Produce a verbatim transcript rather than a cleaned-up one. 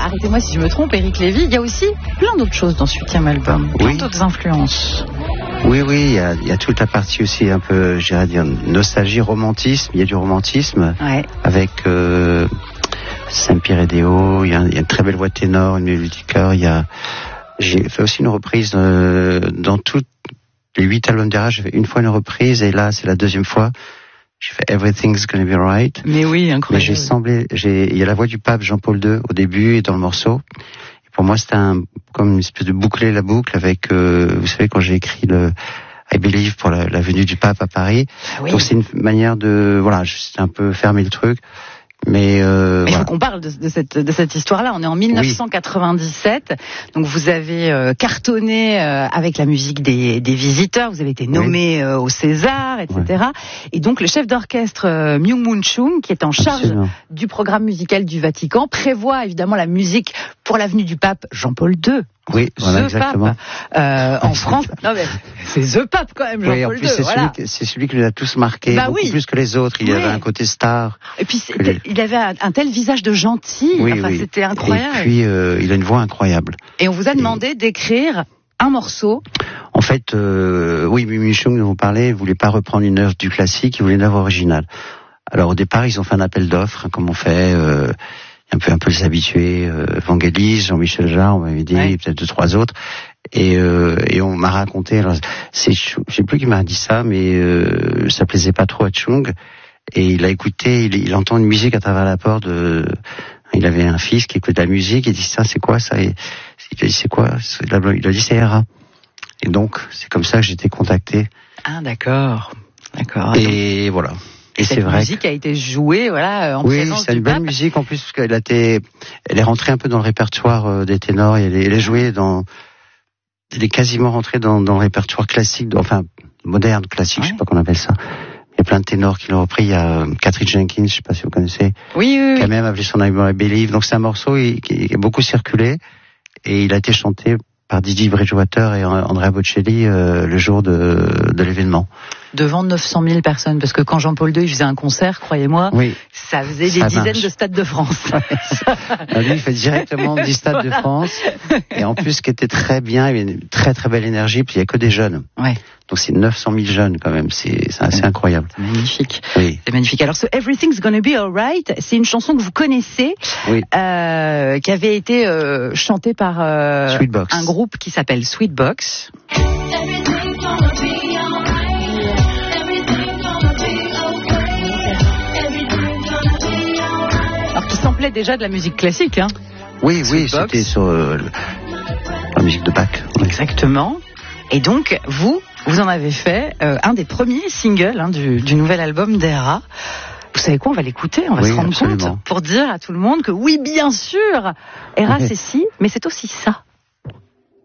arrêtez-moi si je me trompe, Éric Lévy, il y a aussi plein d'autres choses dans ce huitième album, plein oui. d'autres influences. Oui, oui, il y a, il y a toute la partie aussi un peu, j'irais dire, nostalgie, romantisme. Il y a du romantisme ouais. avec euh, Saint-Pierre et Déo. Il y, a, il y a une très belle voix de ténor, une mélodie de chœur. Il y a, j'ai fait aussi une reprise euh, dans toutes les huit albums d'Era. J'ai fait une fois une reprise et là, c'est la deuxième fois. J'ai fait Everything's Gonna Be Right. Mais oui, incroyable. Mais j'ai semblé, j'ai, il y a la voix du pape Jean-Paul deux au début et dans le morceau. Pour moi, c'était un, comme une espèce de boucler la boucle avec, euh, vous savez, quand j'ai écrit le I Believe pour la, la venue du pape à Paris. Ah oui. Donc c'est une manière de, voilà, juste un peu fermer le truc. Mais, euh, Mais il voilà. faut qu'on parle de, de cette de cette histoire-là. On est en mille neuf cent quatre-vingt-dix-sept, oui. Donc vous avez euh, cartonné euh, avec la musique des, des Visiteurs. Vous avez été nommé oui. euh, au César, et cetera. Ouais. Et donc le chef d'orchestre euh, Myung-Moon Chung, qui est en charge Absolument. du programme musical du Vatican, prévoit évidemment la musique pour l'avenue du pape Jean-Paul deux. Oui, voilà, The exactement. Pape, euh, en France. Non mais c'est The Pape quand même, Jean-Paul oui, en plus, deux. C'est, voilà. celui, c'est celui qui nous a tous marqués, bah, beaucoup oui. plus que les autres. Il oui. avait un côté star. Et puis les... il avait un, un tel visage de gentil. Oui, enfin, oui. C'était incroyable. Et puis euh, il a une voix incroyable. Et on vous a demandé Et... d'écrire un morceau. En fait, euh, oui, Myung-Moon Chung dont vous parlez, voulait pas reprendre une œuvre du classique, il voulait une œuvre originale. Alors au départ, ils ont fait un appel d'offres, hein, comme on fait. Euh, un peu un peu les habitués, euh, Vangelis, Jean-Michel Jarre, on m'avait dit, ouais. peut-être deux trois autres, et euh, et on m'a raconté, alors c'est, je sais plus qui m'a dit ça, mais euh, ça plaisait pas trop à Chung, et il a écouté, il, il entend une musique à travers la porte. De, il avait un fils qui écoute la musique, il dit ça c'est quoi ça, et il a dit c'est quoi, il a dit c'est Era, et donc c'est comme ça que j'ai été contacté. Ah d'accord, d'accord. Et donc... voilà. Et, et c'est cette vrai musique que... a été jouée, voilà, en oui, présence c'est du une belle pape. musique en plus parce qu'elle a été, elle est rentrée un peu dans le répertoire euh, des ténors. Et elle est, elle est jouée dans, elle est quasiment rentrée dans, dans le répertoire classique, enfin moderne classique, ouais. je sais pas qu'on appelle ça. Il y a plein de ténors qui l'ont repris. Il y a euh, Catherine Jenkins, je sais pas si vous connaissez, oui, oui, qui a oui. même appelé son album I Believe. Donc c'est un morceau qui, qui a beaucoup circulé et il a été chanté par Didi Bridgewater et Andrea Bocelli euh, le jour de, de l'événement. Devant neuf cent mille personnes, parce que quand Jean-Paul deux il faisait un concert, croyez-moi, oui, ça faisait des ça dizaines marche. de stades de France. Ouais. Lui, il fait directement dix stades voilà. de France. Et en plus, ce qui était très bien, il y avait une très très belle énergie, puis il n'y a que des jeunes. Ouais. Donc c'est neuf cent mille jeunes quand même, c'est, c'est assez incroyable. C'est magnifique. Oui. C'est magnifique. Alors ce Everything's Gonna Be Alright, c'est une chanson que vous connaissez, oui. euh, qui avait été euh, chantée par euh, un groupe qui s'appelle Sweetbox. Alors qui samplait déjà de la musique classique, hein. Oui, oui, c'était sur euh, la musique de Bach. Oui. Exactement. Et donc, vous, vous en avez fait euh, un des premiers singles hein, du, du nouvel album d'Era. Vous savez quoi, on va l'écouter, on va oui, se rendre absolument. compte pour dire à tout le monde que oui, bien sûr, Era oui. c'est ci, mais c'est aussi ça.